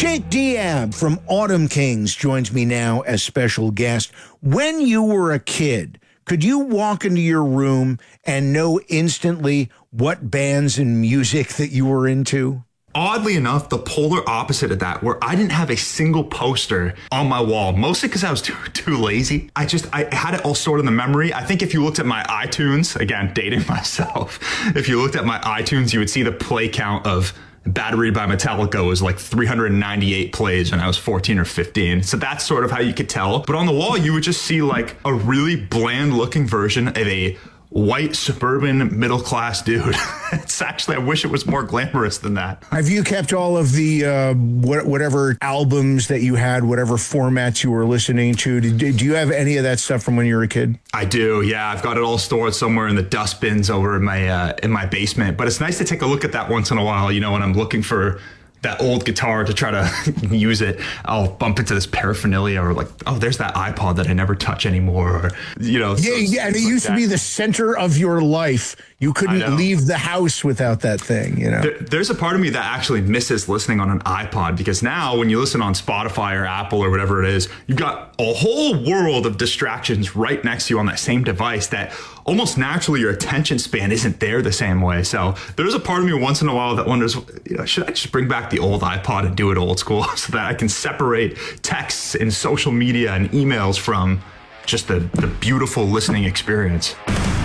Jake Diab from Autumn Kings joins me now as special guest. When you were a kid, could you walk into your room and know instantly what bands and music that you were into? Oddly enough, the polar opposite of that, where I didn't have a single poster on my wall, mostly because I was too lazy. I had it all stored in the memory. I think if you looked at my iTunes, again, dating myself, if you looked at my iTunes, you would see the play count of Battery by Metallica was like 398 plays when I was 14 or 15. So that's sort of how you could tell. But on the wall, you would just see like a really bland looking version of a white suburban middle class dude. It's actually, I wish it was more glamorous than that. Have you kept all of the whatever albums that you had, whatever formats you were listening to? Do you have any of that stuff from when you were a kid? I do, yeah. I've got it all stored somewhere in the dust bins over in my basement. But it's nice to take a look at that once in a while, you know, when I'm looking for that old guitar to try to use it. I'll bump into this paraphernalia or like, oh, there's that iPod that I never touch anymore. Or, you know. Yeah, and it used to be the center of your life. You couldn't leave the house without that thing, you know. There's a part of me that actually misses listening on an iPod, because now when you listen on Spotify or Apple or whatever it is, you've got a whole world of distractions right next to you on that same device that almost naturally your attention span isn't there the same way. So there's a part of me once in a while that wonders, you know, should I just bring back the old iPod and do it old school so that I can separate texts and social media and emails from just the beautiful listening experience?